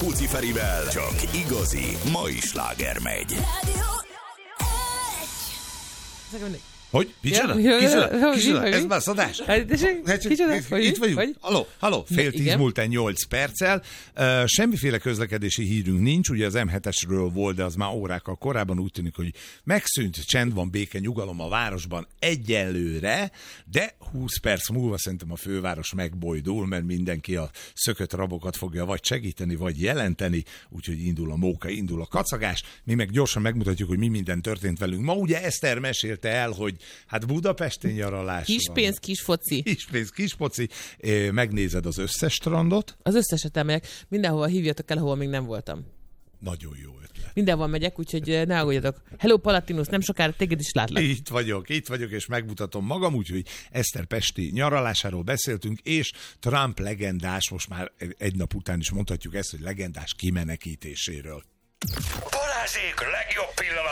Puci Ferivel csak igazi mai sláger megy. Hogy? Kicsoda? Ez már szadás? Itt vagyunk. Halló, fél 10 múlt 8 perccel. Semmiféle közlekedési hírünk nincs, ugye az M7-esről volt, de az már órákkal korábban úgy tűnik, hogy megszűnt, csend van, béke, nyugalom a városban egyelőre, de 20 perc múlva szerintem a főváros megbojdul, mert mindenki a szökött rabokat fogja vagy segíteni, vagy jelenteni, úgyhogy indul a móka, indul a kacagás. Mi meg gyorsan megmutatjuk, hogy mi minden történt velünk. Ma ugye Eszter mesélte el, hogy hát Budapesten nyaralás kis van. pénz, kis foci. Kis pénz, kis foci. Megnézed az összes strandot. Az összeset elmegyek. Mindenhova hívjatok el, ahol még nem voltam. Nagyon jó ötlet. Mindenhol megyek, úgyhogy ne aggódjatok. Hello Palatinus, nem sokára téged is látlak. Itt vagyok, és megmutatom magam, úgyhogy Eszter pesti nyaralásáról beszéltünk, és Trump legendás, most már egy nap után is mondhatjuk ezt, hogy legendás kimenekítéséről. Balázsék legjobb pillanat